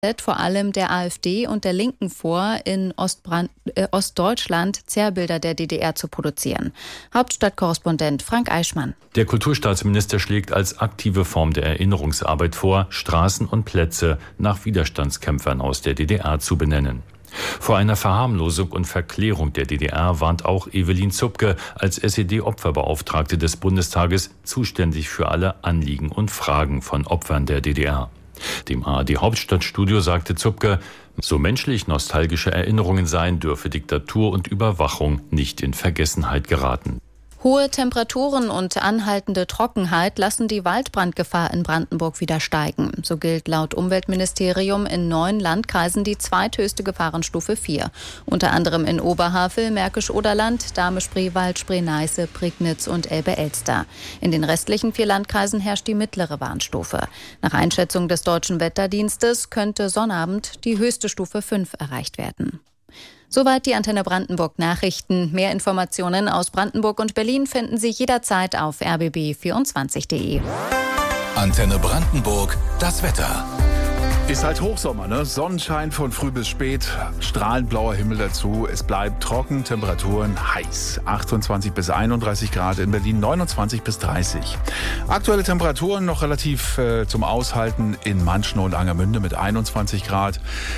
vor allem der AfD und der Linken vor, in Ostdeutschland Zerrbilder der DDR zu produzieren. Hauptstadtkorrespondent Frank Eichmann. Der Kulturstaatsminister schlägt als aktive Form der Erinnerungsarbeit vor, Straßen und Plätze nach Widerstandskämpfern aus der DDR zu benennen. Vor einer Verharmlosung und Verklärung der DDR warnt auch Evelyn Zupke als SED-Opferbeauftragte des Bundestages, zuständig für alle Anliegen und Fragen von Opfern der DDR. Dem ARD-Hauptstadtstudio sagte Zupke, so menschlich nostalgische Erinnerungen seien, dürfe Diktatur und Überwachung nicht in Vergessenheit geraten. Hohe Temperaturen und anhaltende Trockenheit lassen die Waldbrandgefahr in Brandenburg wieder steigen. So gilt laut Umweltministerium in 9 Landkreisen die zweithöchste Gefahrenstufe 4. Unter anderem in Oberhavel, Märkisch-Oderland, Dahme-Spreewald, Spree-Neiße, Prignitz und Elbe-Elster. In den restlichen 4 Landkreisen herrscht die mittlere Warnstufe. Nach Einschätzung des Deutschen Wetterdienstes könnte Sonnabend die höchste Stufe 5 erreicht werden. Soweit die Antenne Brandenburg Nachrichten. Mehr Informationen aus Brandenburg und Berlin finden Sie jederzeit auf rbb24.de. Antenne Brandenburg, das Wetter. Ist halt Hochsommer, ne? Sonnenschein von früh bis spät, strahlend blauer Himmel dazu. Es bleibt trocken, Temperaturen heiß. 28 bis 31 Grad, in Berlin 29 bis 30. Aktuelle Temperaturen noch relativ zum Aushalten in Manschen und Angermünde mit 21 Grad.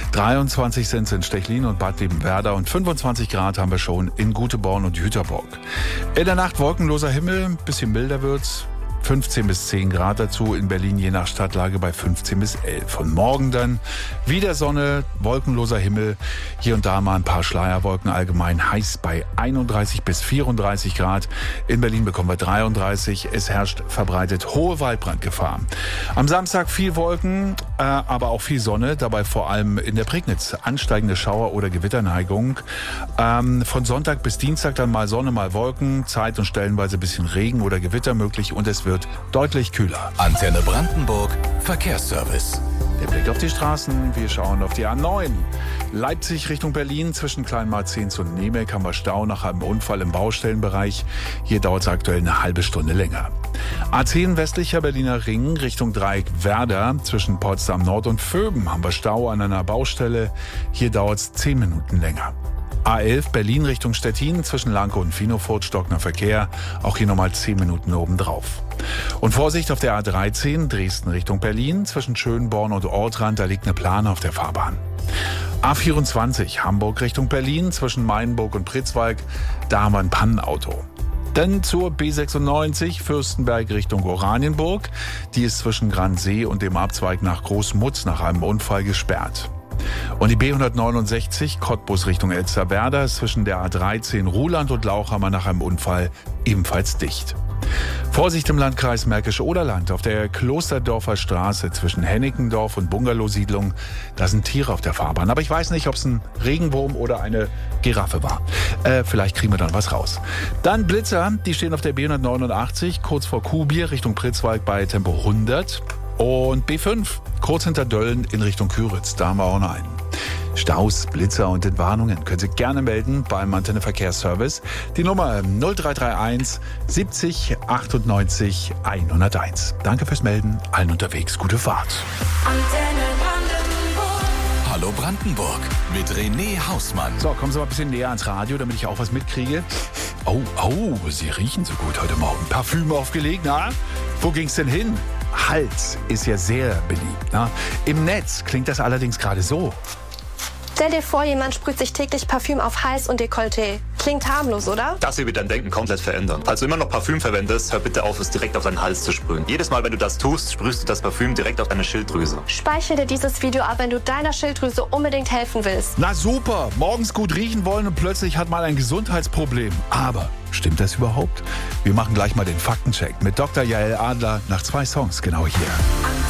23 sind es in Stechlin und Bad Liebenwerda und 25 Grad haben wir schon in Güteborn und Jüterbock. In der Nacht wolkenloser Himmel, ein bisschen milder wird's. 15 bis 10 Grad dazu, in Berlin je nach Stadtlage bei 15 bis 11. Von morgen dann wieder Sonne, wolkenloser Himmel, hier und da mal ein paar Schleierwolken, allgemein heiß bei 31 bis 34 Grad. In Berlin bekommen wir 33, es herrscht verbreitet hohe Waldbrandgefahr. Am Samstag viel Wolken, aber auch viel Sonne, dabei vor allem in der Prignitz ansteigende Schauer- oder Gewitterneigung. Von Sonntag bis Dienstag dann mal Sonne, mal Wolken, Zeit- und stellenweise ein bisschen Regen oder Gewitter möglich und es wird deutlich kühler. Antenne Brandenburg, Verkehrsservice. Der Blick auf die Straßen, wir schauen auf die A9. Leipzig Richtung Berlin, zwischen Kleinmarzens und Nemek haben wir Stau nach einem Unfall im Baustellenbereich. Hier dauert es aktuell eine halbe Stunde länger. A10 westlicher Berliner Ring Richtung Dreieck Werder, zwischen Potsdam Nord und Vöben haben wir Stau an einer Baustelle. Hier dauert es 10 Minuten länger. A11 Berlin Richtung Stettin, zwischen Lanke und Finofurt stockender Verkehr, auch hier nochmal 10 Minuten obendrauf. Und Vorsicht auf der A13 Dresden Richtung Berlin, zwischen Schönborn und Ortrand, da liegt eine Plane auf der Fahrbahn. A24 Hamburg Richtung Berlin, zwischen Mainburg und Pritzwalk, da haben wir ein Pannenauto. Dann zur B96 Fürstenberg Richtung Oranienburg, die ist zwischen Gransee und dem Abzweig nach Großmutz nach einem Unfall gesperrt. Und die B169 Cottbus Richtung Elsterwerda ist zwischen der A13 Ruhland und Lauchhammer nach einem Unfall ebenfalls dicht. Vorsicht im Landkreis Märkisch-Oderland auf der Klosterdorfer Straße zwischen Hennickendorf und Bungalowsiedlung. Da sind Tiere auf der Fahrbahn. Aber ich weiß nicht, ob es ein Regenwurm oder eine Giraffe war. Vielleicht kriegen wir dann was raus. Dann Blitzer, die stehen auf der B189 kurz vor Kuhbier Richtung Pritzwalk bei Tempo 100. Und B5, kurz hinter Dölln in Richtung Küritz, da haben wir auch noch einen. Staus, Blitzer und Entwarnungen können Sie gerne melden beim Antenne Verkehrsservice. Die Nummer 0331 70 98 101. Danke fürs Melden, allen unterwegs gute Fahrt. Antenne Brandenburg. Hallo Brandenburg mit René Hausmann. So, kommen Sie mal ein bisschen näher ans Radio, damit ich auch was mitkriege. Oh, Sie riechen so gut heute Morgen. Parfüm aufgelegt, na? Wo ging's denn hin? Hals ist ja sehr beliebt. Na? Im Netz klingt das allerdings gerade so. Stell dir vor, jemand sprüht sich täglich Parfüm auf Hals und Dekolleté. Klingt harmlos, oder? Das wird dein Denken komplett verändern. Falls du immer noch Parfüm verwendest, hör bitte auf, es direkt auf deinen Hals zu sprühen. Jedes Mal, wenn du das tust, sprühst du das Parfüm direkt auf deine Schilddrüse. Speichere dir dieses Video ab, wenn du deiner Schilddrüse unbedingt helfen willst. Na super, morgens gut riechen wollen und plötzlich hat man ein Gesundheitsproblem. Aber stimmt das überhaupt? Wir machen gleich mal den Faktencheck mit Dr. Jael Adler nach 2 Songs genau hier.